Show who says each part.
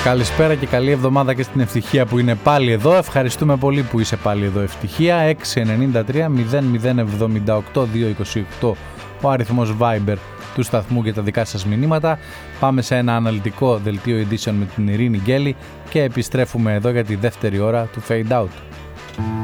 Speaker 1: Καλησπέρα και καλή εβδομάδα και στην Ευτυχία που είναι πάλι εδώ. Ευχαριστούμε πολύ που είσαι πάλι εδώ, Ευτυχία. 693 0078 228 ο αριθμός Viber του σταθμού για τα δικά σας μηνύματα. Πάμε σε ένα αναλυτικό δελτίο edition με την Ειρήνη Γκέλη και επιστρέφουμε εδώ για τη δεύτερη ώρα του Fade Out.